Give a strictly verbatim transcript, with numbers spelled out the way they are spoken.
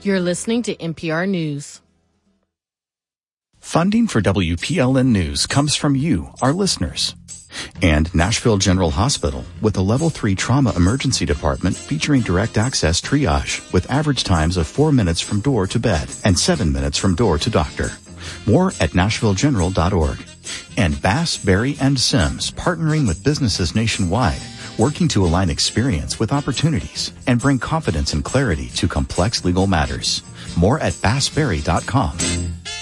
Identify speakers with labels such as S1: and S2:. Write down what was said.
S1: You're listening to N P R News.
S2: Funding for W P L N News comes from you, our listeners. And Nashville General Hospital, with a level three trauma emergency department featuring direct access triage with average times of four minutes from door to bed and seven minutes from door to doctor. More at nashville general dot org. And Bass, Berry, and Sims, partnering with businesses nationwide, working to align experience with opportunities and bring confidence and clarity to complex legal matters. More at bass berry dot com.